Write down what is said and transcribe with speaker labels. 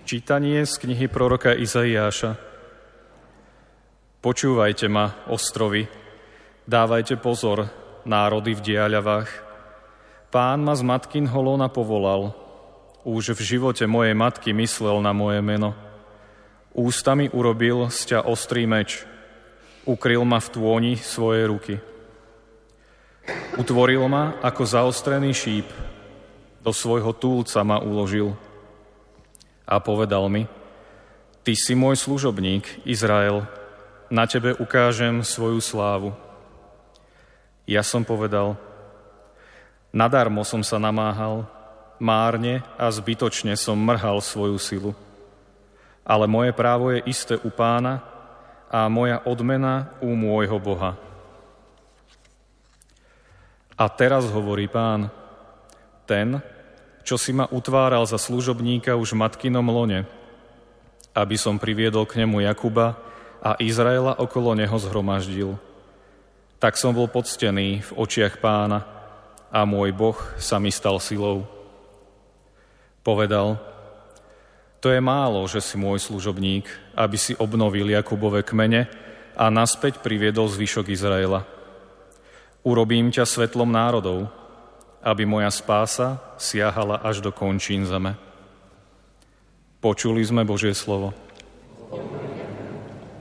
Speaker 1: Čítanie z knihy proroka Izaiáša. Počúvajte ma, ostrovy, dávajte pozor, národy v diaľavách. Pán ma z matkinho lona povolal, už v živote mojej matky myslel na moje meno. Ústami urobil z ťa ostrý meč, ukryl ma v tôni svojej ruky. Utvoril ma ako zaostrený šíp, do svojho túlca ma uložil. A povedal mi, ty si môj služobník, Izrael, na tebe ukážem svoju slávu. Ja som povedal, nadarmo som sa namáhal, márne a zbytočne som mrhal svoju silu. Ale moje právo je isté u Pána a moja odmena u môjho Boha. A teraz hovorí Pán, ten, čo si ma utváral za služobníka už v matkinom lone, aby som priviedol k nemu Jakuba a Izraela okolo neho zhromaždil. Tak som bol poctený v očiach Pána a môj Boh sa mi stal silou. Povedal, to je málo, že si môj služobník, aby si obnovil Jakubove kmene a naspäť priviedol zvyšok Izraela. Urobím ťa svetlom národov, aby moja spása siahala až do končín zeme. Počuli sme Božie slovo.